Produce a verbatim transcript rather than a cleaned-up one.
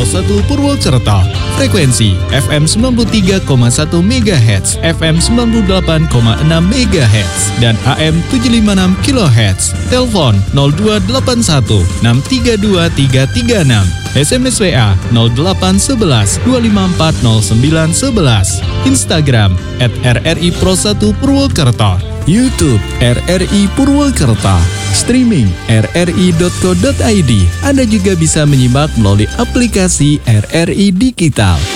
Pro satu Purwokerto. Frekuensi F M sembilan puluh tiga koma satu megahertz, F M sembilan puluh delapan koma enam megahertz, dan A M tujuh ratus lima puluh enam kilohertz. Telepon nol dua delapan satu enam tiga dua tiga tiga enam. S M S W A nol delapan satu satu dua lima empat nol sembilan satu satu. Instagram at R R I Pro satu Purwokerto. YouTube R R I Purwokerto. Streaming r r i dot co dot i d. Anda juga bisa menyimak melalui aplikasi R R I Digital.